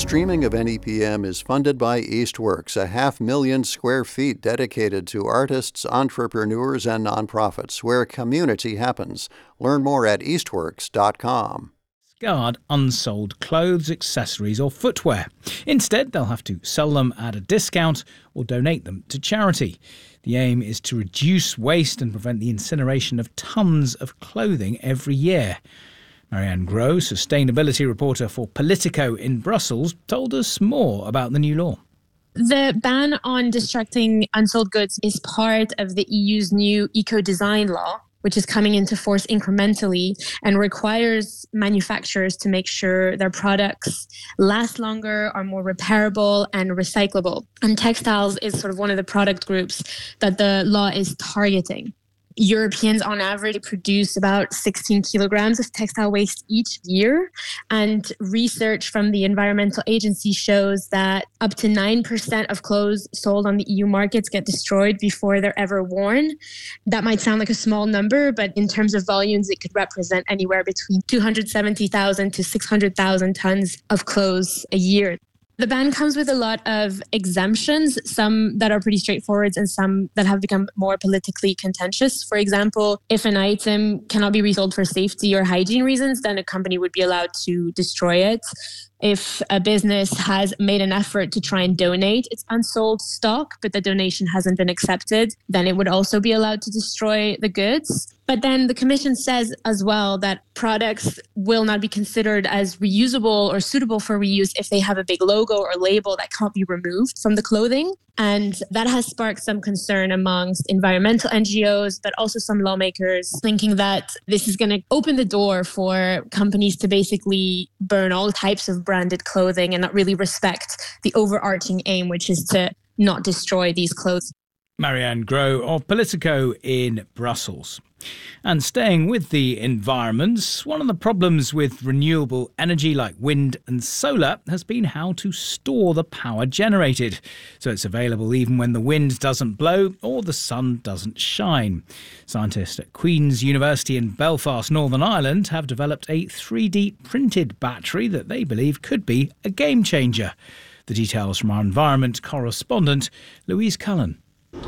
Streaming of NEPM is funded by Eastworks, a 500,000 square feet dedicated to artists, entrepreneurs, and nonprofits, where community happens. Learn more at eastworks.com. Discard unsold clothes, accessories or footwear. Instead, they'll have to sell them at a discount or donate them to charity. The aim is to reduce waste and prevent the incineration of tons of clothing every year. Marianne Grow, sustainability reporter for Politico in Brussels, told us more about the new law. The ban on destructing unsold goods is part of the EU's new eco-design law, which is coming into force incrementally and requires manufacturers to make sure their products last longer, are more repairable and recyclable. And textiles is sort of one of the product groups that the law is targeting. Europeans on average produce about 16 kilograms of textile waste each year. And research from the Environmental Agency shows that up to 9% of clothes sold on the EU markets get destroyed before they're ever worn. That might sound like a small number, but in terms of volumes, it could represent anywhere between 270,000 to 600,000 tons of clothes a year. The ban comes with a lot of exemptions, some that are pretty straightforward and some that have become more politically contentious. For example, if an item cannot be resold for safety or hygiene reasons, then a company would be allowed to destroy it. If a business has made an effort to try and donate its unsold stock, but the donation hasn't been accepted, then it would also be allowed to destroy the goods. But then the Commission says as well that products will not be considered as reusable or suitable for reuse if they have a big logo or label that can't be removed from the clothing. And that has sparked some concern amongst environmental NGOs, but also some lawmakers thinking that this is going to open the door for companies to basically burn all types of branded clothing and not really respect the overarching aim, which is to not destroy these clothes. Marianne Grow of Politico in Brussels. And staying with the environment, one of the problems with renewable energy like wind and solar has been how to store the power generated, so it's available even when the wind doesn't blow or the sun doesn't shine. Scientists at Queen's University in Belfast, Northern Ireland, have developed a 3D printed battery that they believe could be a game changer. The details from our environment correspondent, Louise Cullen.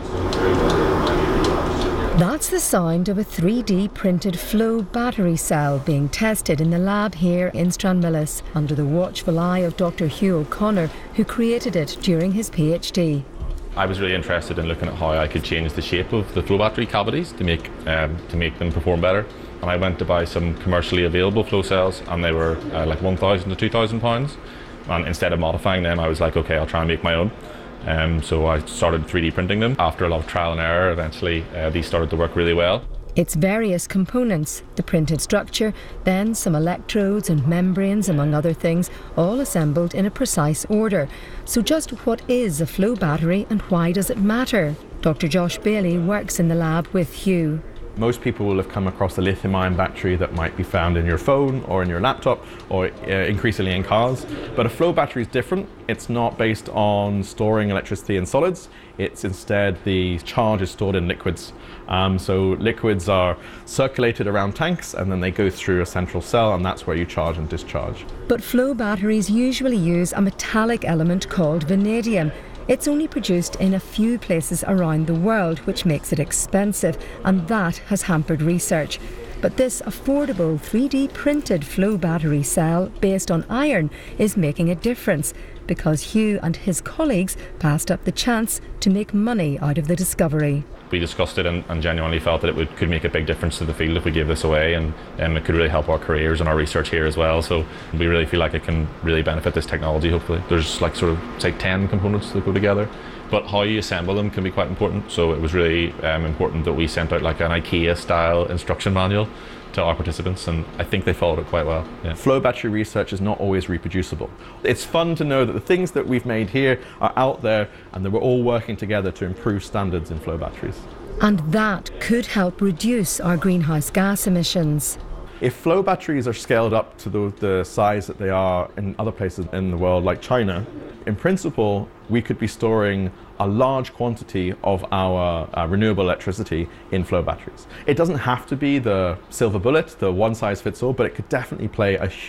That's the sound of a 3D printed flow battery cell being tested in the lab here in Stranmillis under the watchful eye of Dr. Hugh O'Connor, who created it during his PhD. I was really interested in looking at how I could change the shape of the flow battery cavities to make them perform better. And I went to buy some commercially available flow cells, and they were like £1,000 to £2,000. And instead of modifying them, I was like, okay, I'll try and make my own. So I started 3D printing them. After a lot of trial and error, eventually these started to work really well. It's various components, the printed structure, then some electrodes and membranes, among other things, all assembled in a precise order. So just what is a flow battery and why does it matter? Dr. Josh Bailey works in the lab with Hugh. Most people will have come across a lithium-ion battery that might be found in your phone or in your laptop or increasingly in cars. But a flow battery is different. It's not based on storing electricity in solids. It's instead the charge is stored in liquids. So liquids are circulated around tanks and then they go through a central cell, and that's where you charge and discharge. But flow batteries usually use a metallic element called vanadium. It's only produced in a few places around the world, which makes it expensive, and that has hampered research. But this affordable 3D printed flow battery cell based on iron is making a difference, because Hugh and his colleagues passed up the chance to make money out of the discovery. We discussed it and genuinely felt that it could make a big difference to the field if we gave this away, and it could really help our careers and our research here as well. So we really feel like it can really benefit this technology, hopefully. There's like sort of, say, 10 components that go together, but how you assemble them can be quite important. So it was really important that we sent out like an IKEA-style instruction manual to our participants, and I think they followed it quite well. Yeah. Flow battery research is not always reproducible. It's fun to know that the things that we've made here are out there and that we're all working together to improve standards in flow batteries. And that could help reduce our greenhouse gas emissions. If flow batteries are scaled up to the size that they are in other places in the world, like China, in principle, we could be storing a large quantity of our renewable electricity in flow batteries. It doesn't have to be the silver bullet, the one size fits all, but it could definitely play a huge